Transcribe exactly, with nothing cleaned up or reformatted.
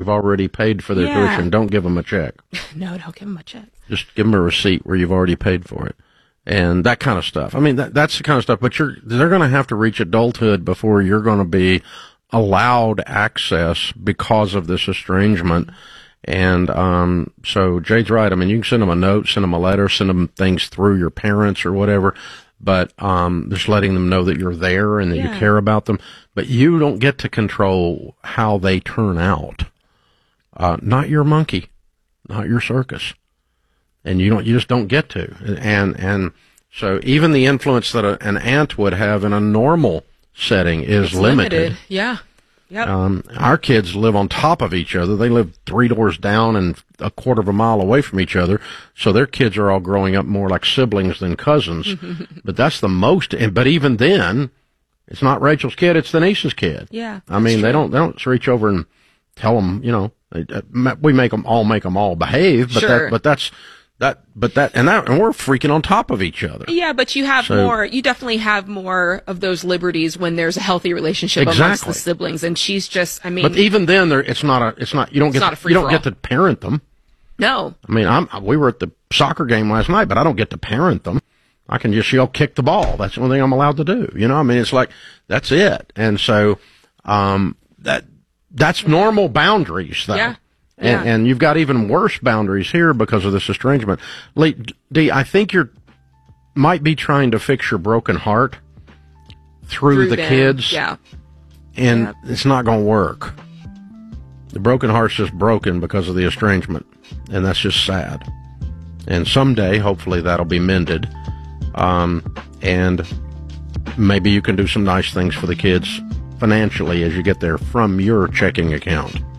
you've already paid for their Yeah. tuition. Don't give them a check. No, don't give them a check. Just give them a receipt where you've already paid for it. And that kind of stuff. I mean, that, that's the kind of stuff, but you're, they're going to have to reach adulthood before you're going to be allowed access because of this estrangement. And, um, so Jade's right. I mean, you can send them a note, send them a letter, send them things through your parents or whatever, but, um, just letting them know that you're there and that Yeah. you care about them. But you don't get to control how they turn out. Uh, not your monkey, not your circus. And you don't, you just don't get to. And, and so even the influence that a, an aunt would have in a normal setting is It's limited. limited. Yeah. Yep. Um, our kids live on top of each other. They live three doors down and a quarter of a mile away from each other. So their kids are all growing up more like siblings than cousins. But that's the most, and, but even then, it's not Rachel's kid, it's Denise's kid. Yeah. I mean, that's they true. don't, they don't reach over and tell them, you know, we make them all make them all behave, but Sure. that, but that's, that, but that, and that, and we're freaking on top of each other. Yeah, but you have So- more, you definitely have more of those liberties when there's a healthy relationship amongst Exactly. the siblings. And she's just, I mean, But even then, there, it's not a, it's not, you don't get, not a to, you don't free-for-all. get to parent them. no. I mean, I'm, we were at the soccer game last night, but I don't get to parent them. I can just yell, kick the ball. That's the only thing I'm allowed to do. You know, I mean, it's like, that's it. And so, um, that, that's normal boundaries, though. Yeah. And, Yeah. and you've got even worse boundaries here because of this estrangement. Lee, D, I think you're, might be trying to fix your broken heart through, Through the them. kids. Yeah. And Yeah. it's not going to work. The broken heart's just broken because of the estrangement. And that's just sad. And someday, hopefully, that'll be mended. Um, and maybe you can do some nice things for the kids financially as you get there from your checking account.